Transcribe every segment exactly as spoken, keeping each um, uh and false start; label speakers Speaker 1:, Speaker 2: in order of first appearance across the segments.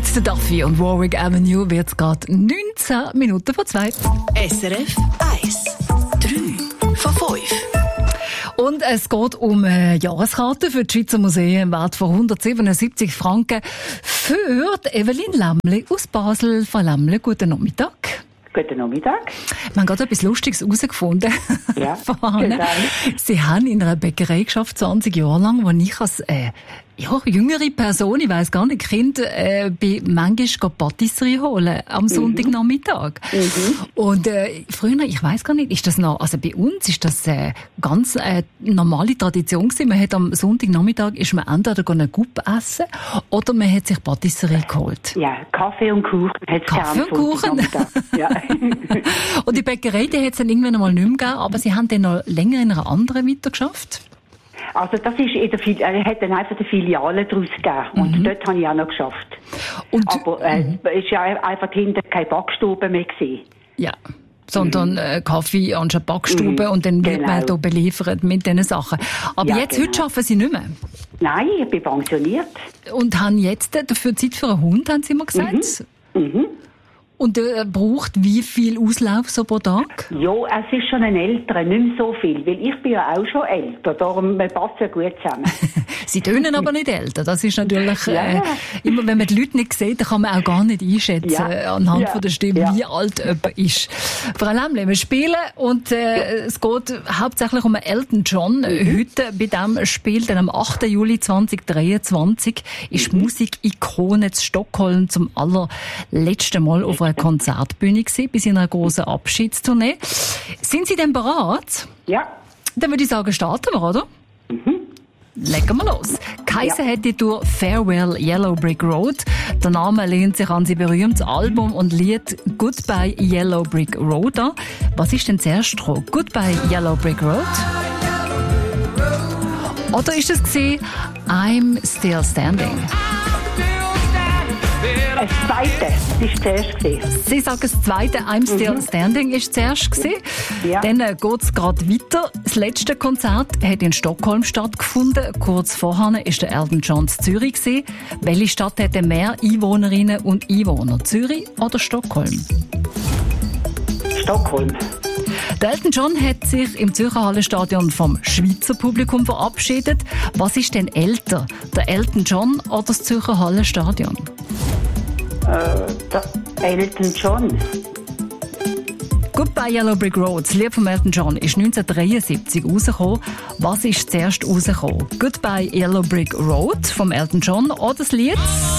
Speaker 1: Der Duffy und Warwick Avenue wird gerade neunzehn Minuten vor zwei.
Speaker 2: S R F eins. drei von fünf.
Speaker 1: Und es geht um eine Jahreskarte für die Schweizer Museen im Wert von hundertsiebenundsiebzig Franken für Evelyn Lämmli aus Basel. Frau Lämmli, guten Nachmittag.
Speaker 3: Guten Nachmittag.
Speaker 1: Wir haben gerade etwas Lustiges herausgefunden.
Speaker 3: Ja,
Speaker 1: Sie haben in einer Bäckerei geschafft, zwanzig Jahre lang, wo ich als äh, ja, jüngere Person, ich weiss gar nicht, Kind, äh, bin manchmal Patisserie holen am mhm. Sonntagnachmittag. Mhm. Und äh, früher, ich weiss gar nicht, ist das noch, also bei uns ist das äh, ganz äh, normale Tradition gewesen. Man hat am Sonntagnachmittag ist man entweder eine Guppe essen oder man hat sich Patisserie geholt.
Speaker 3: Ja, Kaffee und Kuchen hat es
Speaker 1: Kaffee und Kuchen?
Speaker 3: Ja.
Speaker 1: Und die Bäckerei, die hat es dann irgendwann einmal nicht mehr gegeben, aber Sie haben dann noch länger in einer anderen weitergeschafft?
Speaker 3: Also das ist in der Fili- er hat dann einfach eine Filiale daraus gegeben und mhm. dort habe ich auch noch geschafft. Und, aber äh, mhm. es war ja einfach hinter keine Backstube mehr gewesen.
Speaker 1: Ja, sondern mhm. äh, Kaffee anstatt Backstube mhm. und dann wird genau. man da beliefert mit diesen Sachen. Aber ja, jetzt, genau. heute arbeiten Sie nicht mehr?
Speaker 3: Nein, ich bin pensioniert.
Speaker 1: Und haben jetzt dafür Zeit für einen Hund, haben Sie immer gesagt?
Speaker 3: Mhm. Mhm.
Speaker 1: Und er braucht wie viel Auslauf so pro Tag?
Speaker 3: Ja, es ist schon ein älterer, nicht mehr so viel, weil ich bin ja auch schon älter, darum wir passen ja gut zusammen.
Speaker 1: Sie tönen aber nicht älter, das ist natürlich,
Speaker 3: ja.
Speaker 1: äh, immer wenn man die Leute nicht sieht, dann kann man auch gar nicht einschätzen, ja. äh, anhand ja. von der Stimme, ja. wie alt jemand ist. Frau Lämmli, wir spielen und äh, ja. es geht hauptsächlich um Elton John. Mhm. Heute bei diesem Spiel, dann am achten Juli zweitausenddreiundzwanzig, ist mhm. Musikikone zu Stockholm zum allerletzten Mal auf einer Konzertbühne gewesen, bei seiner grossen Abschiedstournee. Sind Sie denn bereit?
Speaker 3: Ja.
Speaker 1: Dann würde ich sagen, starten wir, oder? Mhm. Legen wir los. Kaiser ja. hat die Tour Farewell Yellow Brick Road. Der Name lehnt sich an sein berühmtes Album und Lied Goodbye Yellow Brick Road an. Was ist denn zuerst dran? Goodbye Yellow Brick Road? Oder ist es gewesen, I'm Still Standing?
Speaker 3: Das Zweite, das war zuerst gewesen.
Speaker 1: Sie sagen, das Zweite, I'm Still mhm. Standing, ist zuerst gewesen. Ja. Dann äh, geht es gerade weiter. Das letzte Konzert hat in Stockholm stattgefunden. Kurz vorher war der Elton John in Zürich gewesen. Welche Stadt hatte mehr Einwohnerinnen und Einwohner? Zürich oder Stockholm?
Speaker 3: Stockholm.
Speaker 1: Der Elton John hat sich im Zürcher Hallenstadion vom Schweizer Publikum verabschiedet. Was ist denn älter, der Elton John oder das Zürcher Hallenstadion?
Speaker 3: Äh, der Elton John.
Speaker 1: Goodbye Yellow Brick Road, das Lied von Elton John, ist neunzehnhundertdreiundsiebzig rausgekommen. Was ist zuerst rausgekommen? Goodbye Yellow Brick Road von Elton John oder das Lied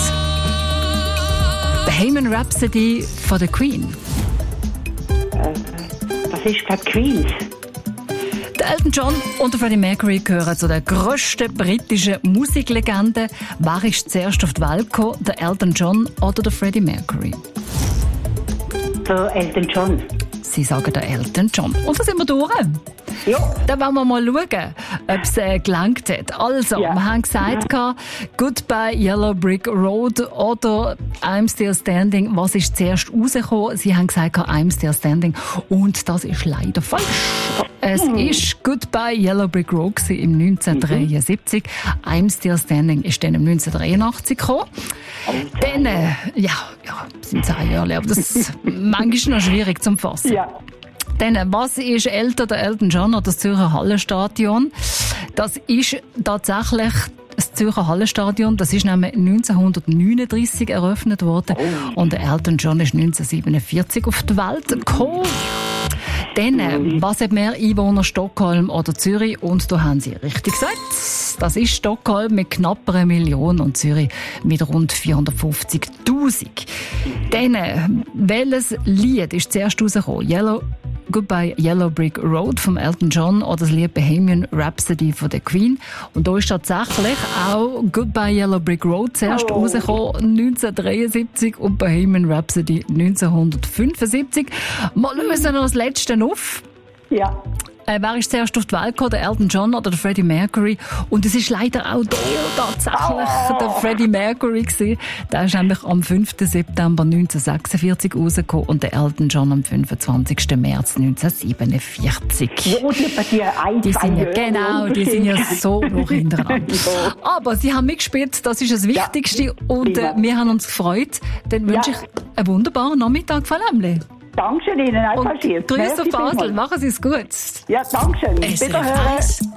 Speaker 1: Bohemian Rhapsody von der Queen?
Speaker 3: Äh, das ist gerade Queen.
Speaker 1: Der Elton John und der Freddie Mercury gehören zu den grössten britischen Musiklegenden. Wer ist zuerst auf die Welt gekommen, der Elton John oder der Freddie Mercury?
Speaker 3: Der Elton John.
Speaker 1: Sie sagen der Elton John. Und da sind wir durch.
Speaker 3: Ja.
Speaker 1: Dann wollen wir mal schauen, ob es äh, gelangt hat. Also, ja. wir haben gesagt, ja. Goodbye Yellow Brick Road oder I'm Still Standing. Was ist zuerst rausgekommen? Sie haben gesagt, I'm Still Standing. Und das ist leider falsch. Es hm. ist Goodbye Yellow Brick Road im neunzehnhundertdreiundsiebzig. Mhm. I'm Still Standing ist dann im neunzehnhundertdreiundachtzig gekommen. Dann, äh, ja, ja, sind zehn Jahre, aber das ist manchmal noch schwierig zu fassen. Ja. Dann, was ist älter, der Elton John oder das Zürcher Hallenstadion? Das ist tatsächlich das Zürcher Hallenstadion. Das ist nämlich neunzehnhundertneununddreißig eröffnet worden. Oh. Und der Elton John ist neunzehnhundertsiebenundvierzig auf die Welt gekommen. Dann, was hat mehr Einwohner, Stockholm oder Zürich? Und da haben Sie richtig gesagt. Das ist Stockholm mit knapp einer Million und Zürich mit rund vierhundertfünfzigtausend. Dann, welches Lied ist zuerst rausgekommen? Yellow Goodbye Yellow Brick Road von Elton John oder das Lied Bohemian Rhapsody von der Queen. Und da ist tatsächlich auch Goodbye Yellow Brick Road zuerst oh. rausgekommen, neunzehnhundertdreiundsiebzig und Bohemian Rhapsody neunzehnhundertfünfundsiebzig. Mal lösen wir noch das Letzte auf.
Speaker 3: Ja.
Speaker 1: äh, wer ist zuerst auf die Welt gekommen, der Elton John oder der Freddie Mercury? Und es ist leider auch da tatsächlich oh. der Freddie Mercury gewesen. Der ist nämlich am fünften September neunzehnhundertsechsundvierzig rausgekommen und der Elton John am fünfundzwanzigsten März neunzehnhundertsiebenundvierzig.
Speaker 3: Ja, die, die, ein,
Speaker 1: die sind ja, genau, die sind ja so noch hintereinander.
Speaker 3: Ja.
Speaker 1: Aber sie haben mitgespielt, das ist das Wichtigste. Ja. Und äh, wir haben uns gefreut. Dann wünsche ja. ich einen wunderbaren Nachmittag, Frau Lämmle.
Speaker 3: Dankeschön Ihnen, einfach
Speaker 1: Grüß auf Basel, machen Sie es gut.
Speaker 3: Ja, Dankeschön. Wiederhören.